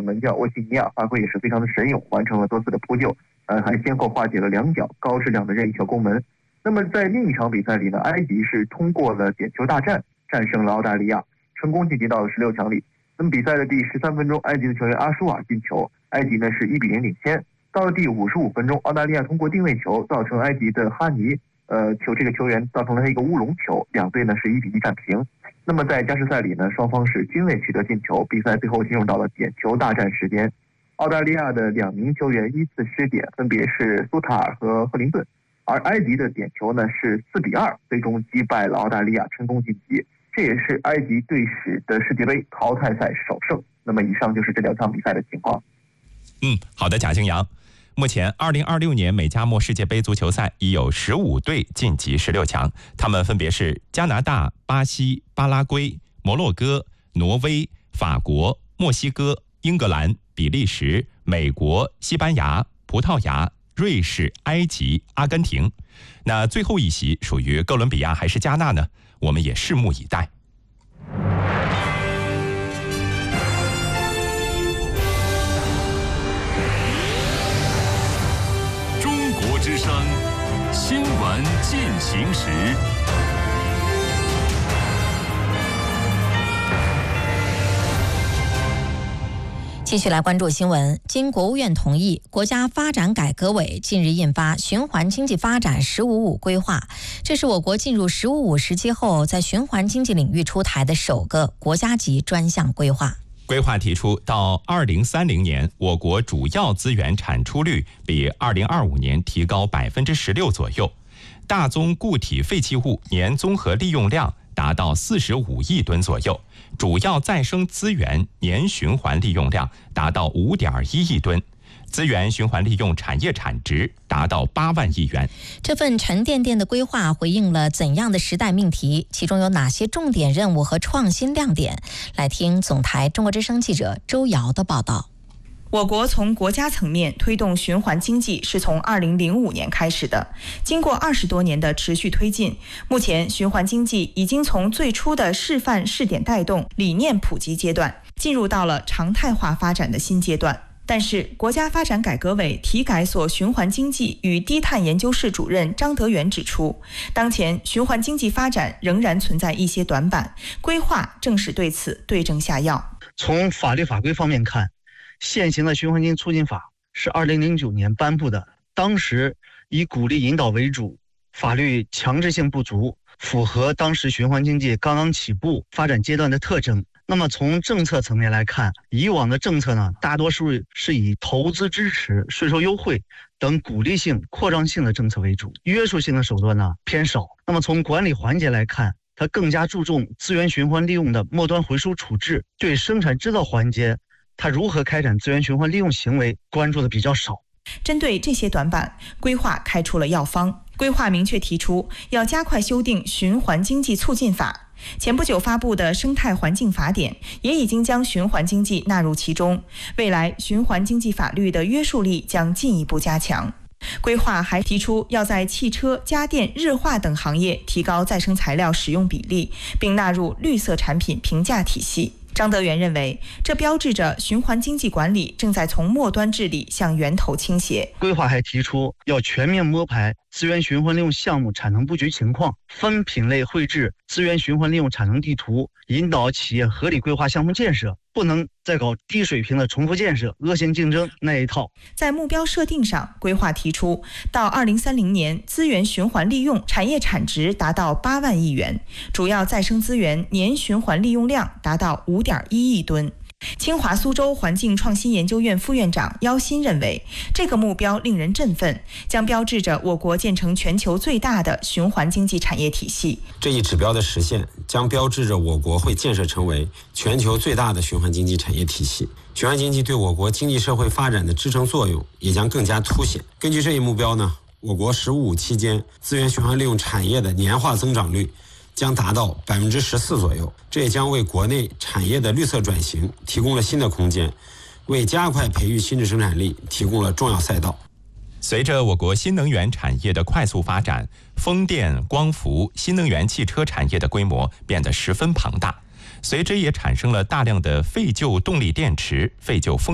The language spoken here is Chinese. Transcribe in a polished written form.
门将沃西尼亚发挥也是非常的神勇，完成了多次的扑救，还先后化解了2脚高质量的任意球攻门。那么在另一场比赛里呢，埃及是通过了点球大战战胜了澳大利亚，成功晋级到了16强里。那么比赛的第13分钟，埃及的球员阿舒瓦进球，埃及呢是1-0领先。到了第55分钟，澳大利亚通过定位球造成埃及的哈尼这个球员造成了一个乌龙球，两队呢是1-1战平。那么在加时赛里呢，双方是均未取得进球，比赛最后进入到了点球大战时间。澳大利亚的2名球员依次失点，分别是苏塔尔和赫林顿，而埃及的点球呢是4-2，最终击败了澳大利亚，成功晋级。这也是埃及队史的世界杯淘汰赛首胜。那么以上就是这2场比赛的情况。 好的，贾星阳。目前2026年美加墨世界杯足球赛已有15队晋级16强，他们分别是加拿大、巴西、巴拉圭、摩洛哥、挪威、法国、墨西哥、英格兰、比利时、美国、西班牙、葡萄牙、瑞士、埃及、阿根廷。那最后一席属于哥伦比亚还是加纳呢？我们也拭目以待。 中国之声，新闻进行时。 继续来关注新闻。经国务院同意，国家发展改革委近日印发《循环经济发展“十五五”规划》，这是我国进入“十五五”时期后，在循环经济领域出台的首个国家级专项规划。 规划提出，到2030年，我国主要资源产出率比2025年提高16%左右，大宗固体废弃物年综合利用量达到45亿吨左右，主要再生资源年循环利用量达到5.1亿吨，资源循环利用产业产值达到8万亿元。 这份沉甸甸的规划回应了怎样的时代命题？其中有哪些重点任务和创新亮点？来听总台中国之声记者周瑶的报道。 我国从国家层面推动循环经济是从2005年开始的，经过20多年的持续推进，目前循环经济已经从最初的示范试点带动、理念普及阶段，进入到了常态化发展的新阶段。但是，国家发展改革委体改所循环经济与低碳研究室主任张德元指出，当前循环经济发展仍然存在一些短板，规划正是对此对症下药。 从法律法规方面看，现行的循环经济促进法是2009年颁布的，当时以鼓励引导为主，法律强制性不足，符合当时循环经济刚刚起步发展阶段的特征。那么从政策层面来看，以往的政策呢，大多数是以投资支持、税收优惠等鼓励性、扩张性的政策为主，约束性的手段呢偏少。那么从管理环节来看，它更加注重资源循环利用的末端回收处置，对生产制造环节它如何开展资源循环利用行为关注的比较少。 针对这些短板，规划开出了药方。规划明确提出要加快修订《循环经济促进法》，前不久发布的《生态环境法典》也已经将循环经济纳入其中，未来循环经济法律的约束力将进一步加强。规划还提出要在汽车、家电、日化等行业提高再生材料使用比例，并纳入绿色产品评价体系。张德元认为，这标志着循环经济管理正在从末端治理向源头倾斜。 规划还提出要全面摸排资源循环利用项目产能布局情况，分品类绘制资源循环利用产能地图，引导企业合理规划项目建设，不能再搞低水平的重复建设、恶性竞争那一套。 在目标设定上，规划提出到2030年，资源循环利用产业产值达到8万亿元，主要再生资源年循环利用量达到5.1亿吨。清华苏州环境创新研究院副院长姚鑫认为，这个目标令人振奋，将标志着我国建成全球最大的循环经济产业体系。 这一指标的实现，将标志着我国会建设成为全球最大的循环经济产业体系。循环经济对我国经济社会发展的支撑作用也将更加凸显。根据这一目标呢，我国15期间资源循环利用产业的年化增长率将达到14%左右，这也将为国内产业的绿色转型提供了新的空间，为加快培育新质生产力提供了重要赛道。 随着我国新能源产业的快速发展，风电、光伏、新能源汽车产业的规模变得十分庞大，随之也产生了大量的废旧动力电池、废旧风